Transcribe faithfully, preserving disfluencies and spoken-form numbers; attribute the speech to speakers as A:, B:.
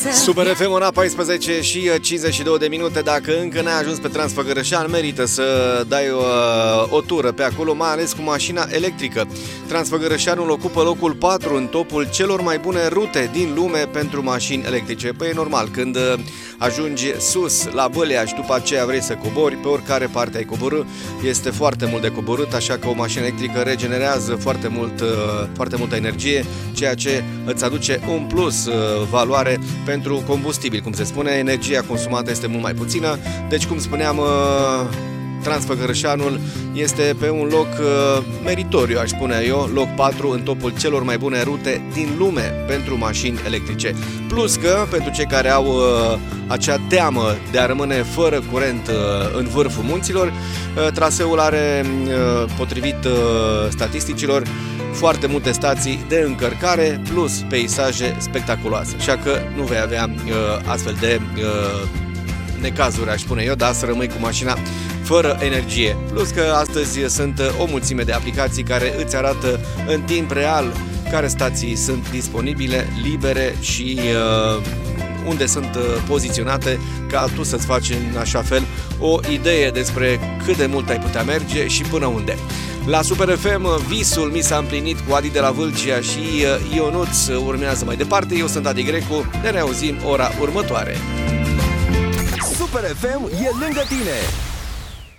A: Super F M, ora paisprezece și cincizeci și două de minute. Dacă încă n-ai ajuns pe Transfăgărășan, merită să dai o, o tură pe acolo, mai ales cu mașina electrică. Transfăgărășanul ocupă locul patru în topul celor mai bune rute din lume pentru mașini electrice. Păi e normal, când ajungi sus la Bălea și după aceea vrei să cobori, pe oricare parte ai coborâ, este foarte mult de coborât, așa că o mașină electrică regenerează foarte mult, foarte multă energie, ceea ce îți aduce un plus valoare pentru combustibil. Cum se spune, energia consumată este mult mai puțină, deci, cum spuneam, Transfăgărășanul este pe un loc uh, meritoriu, aș spune eu, loc patru în topul celor mai bune rute din lume pentru mașini electrice. Plus că, pentru cei care au uh, acea teamă de a rămâne fără curent uh, în vârful munților, uh, traseul are, uh, potrivit uh, statisticilor, foarte multe stații de încărcare plus peisaje spectaculoase. Așa că nu vei avea uh, astfel de uh, necazuri, aș spune eu, dar să rămâi cu mașina fără energie. Plus că astăzi sunt o mulțime de aplicații care îți arată în timp real care stații sunt disponibile, libere și uh, unde sunt uh, poziționate, ca tu să-ți faci în așa fel o idee despre cât de mult ai putea merge și până unde. La Super F M, visul mi s-a împlinit cu Adi de la Vâlcea și uh, Ionuț urmează mai departe. Eu sunt Adi Grecu, ne reauzim ora următoare.
B: Super F M e lângă tine.